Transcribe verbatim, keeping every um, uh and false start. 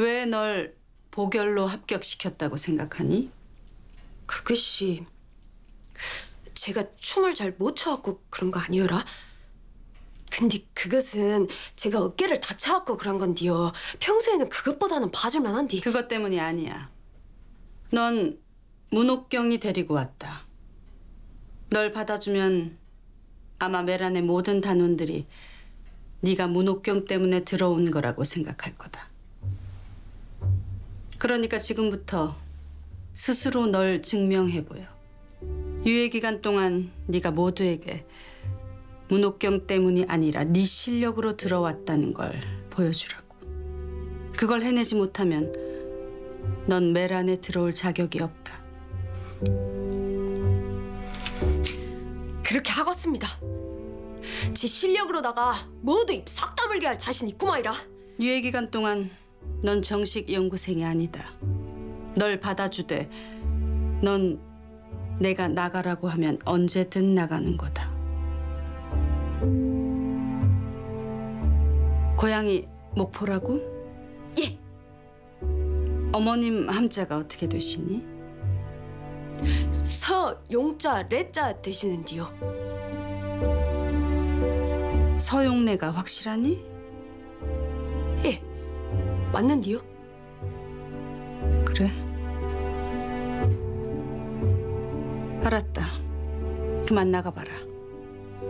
왜 널 보결로 합격시켰다고 생각하니? 그것이 제가 춤을 잘 못 춰갖고 그런 거 아니어라? 근데 그것은 제가 어깨를 다쳐갖고 그런 건디요. 평소에는 그것보다는 봐줄만 한디. 그것 때문이 아니야. 넌 문옥경이 데리고 왔다. 널 받아주면 아마 메란의 모든 단원들이 네가 문옥경 때문에 들어온 거라고 생각할 거다. 그러니까 지금부터 스스로 널 증명해보여. 유예 기간 동안 네가 모두에게 문옥경 때문이 아니라 네 실력으로 들어왔다는 걸 보여주라고. 그걸 해내지 못하면 넌 메란에 들어올 자격이 없다. 그렇게 하겠습니다. 지 실력으로다가 모두 입 싹 다물게 할 자신 있구만이라. 유예 기간 동안 넌 정식 연구생이 아니다. 널 받아주되 넌 내가 나가라고 하면 언제든 나가는 거다. 고향이 목포라고? 예. 어머님 함자가 어떻게 되시니? 서용자 레자 되시는디요. 서용래가 확실하니? 예. 맞는디요. 그래. 알았다. 그만 나가봐라.